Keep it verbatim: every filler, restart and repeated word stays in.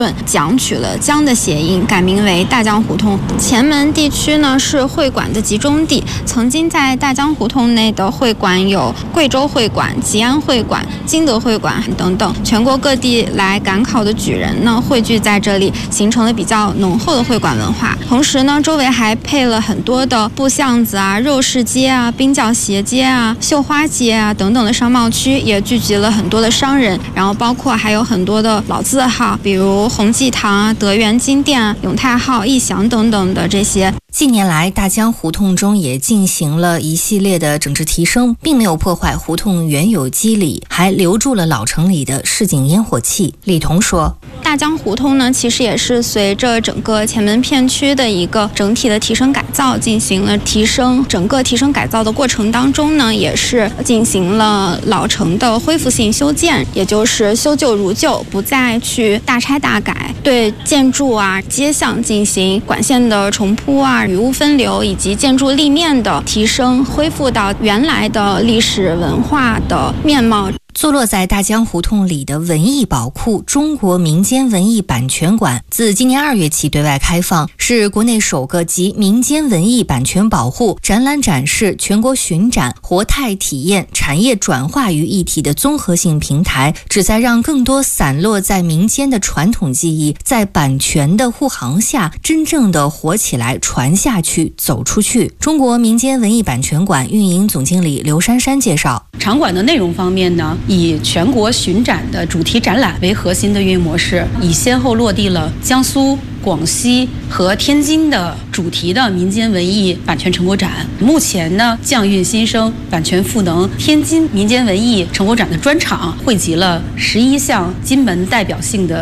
讲取了江的谐音，改名为大江胡同。前门地区呢是会馆的集中地，曾经在大江胡同内的会馆有贵州会馆、吉安会馆、金德会馆等等，全国各地来赶考的举人呢汇聚在这里，形成了比较浓厚的会馆文化。同时呢，周围还配了很多的布巷子啊、肉市街啊、冰窖斜街啊、绣花街啊等等的商贸区，也聚集了很多的商人，然后包括还有很多的老字号，比如宏济堂啊、德源金店、永泰号、义祥等等的这些。 近年来，大江胡同中也进行了一系列的整治提升，并没有破坏胡同原有基理，还留住了老城里的市井烟火气。李彤说， 大江胡同呢，其实也是随着整个前门片区的一个整体的提升改造进行了提升，整个提升改造的过程当中呢，也是进行了老城的恢复性修建，也就是修旧如旧，不再去大拆大改，对建筑啊、街巷进行管线的重铺啊、雨污分流以及建筑立面的提升，恢复到原来的历史文化的面貌。 坐落在大江胡同里的文艺宝库中国民间文艺版权馆自今年二月起对外开放，是国内首个集民间文艺版权保护、展览展示、全国巡展、活态体验、产业转化于一体的综合性平台，旨在让更多散落在民间的传统技艺在版权的护航下真正的活起来、传下去、走出去。中国民间文艺版权馆运营总经理刘珊珊介绍， 场馆的内容方面呢，以全国巡展的主题展览为核心的运营模式，已先后落地了江苏、广西和天津的主题的民间文艺版权成果展。目前呢，匠韵新生、版权赋能天津民间文艺成果展的专场汇集了十一项金门代表性的